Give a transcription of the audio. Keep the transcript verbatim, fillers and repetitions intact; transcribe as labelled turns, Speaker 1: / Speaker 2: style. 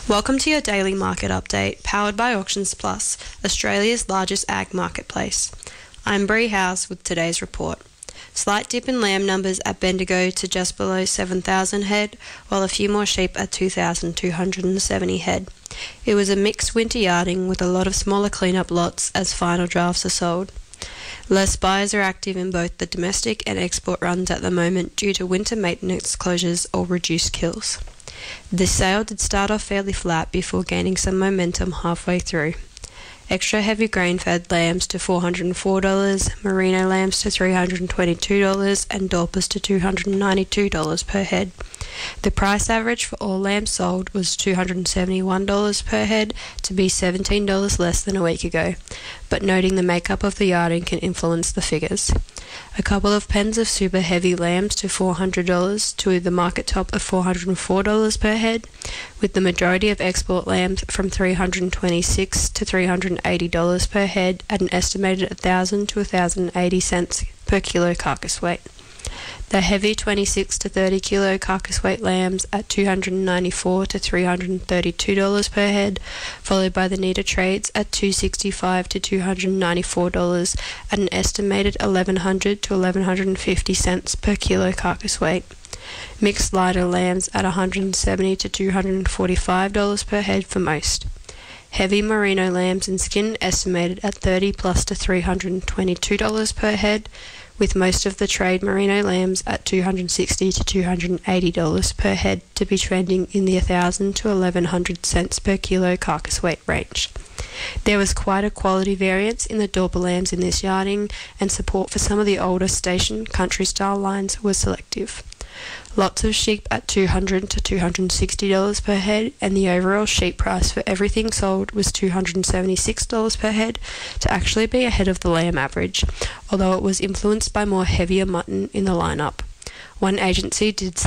Speaker 1: Welcome to your daily market update, powered by Auctions Plus, Australia's largest ag marketplace. I'm Bree House with today's report. Slight dip in lamb numbers at Bendigo to just below seven thousand head, while a few more sheep at two thousand two hundred seventy head. It was a mixed winter yarding with a lot of smaller cleanup lots as final drafts are sold. Less buyers are active in both the domestic and export runs at the moment due to winter maintenance closures or reduced kills. The sale did start off fairly flat before gaining some momentum halfway through. Extra heavy grain-fed lambs to four hundred four dollars, merino lambs to three hundred twenty-two dollars and dorpers to two hundred ninety-two dollars per head. The price average for all lambs sold was two hundred seventy-one dollars per head, to be seventeen dollars less than a week ago, but noting the makeup of the yarding can influence the figures. A couple of pens of super heavy lambs to four hundred dollars to the market top of four hundred four dollars per head, with the majority of export lambs from three hundred twenty-six dollars to three hundred eighty dollars per head at an estimated one thousand to one thousand eighty cents per kilo carcass weight. The heavy twenty-six to thirty kilo carcass weight lambs at two hundred ninety-four dollars to three hundred thirty-two dollars per head, followed by the neater trades at two hundred sixty-five dollars to two hundred ninety-four dollars at an estimated eleven hundred to eleven fifty cents per kilo carcass weight. Mixed lighter lambs at one hundred seventy dollars to two hundred forty-five dollars per head for most. Heavy merino lambs and skin estimated at thirty dollars plus to three hundred twenty-two dollars per head, with most of the trade merino lambs at two hundred sixty dollars to two hundred eighty dollars per head, to be trending in the one thousand to eleven hundred cents per kilo carcass weight range. There was quite a quality variance in the dorper lambs in this yarding, and support for some of the older station country style lines was selective. Lots of sheep at two hundred dollars to two hundred sixty dollars per head, and the overall sheep price for everything sold was two hundred seventy-six dollars per head, to actually be ahead of the lamb average, although it was influenced by more heavier mutton in the lineup. One agency did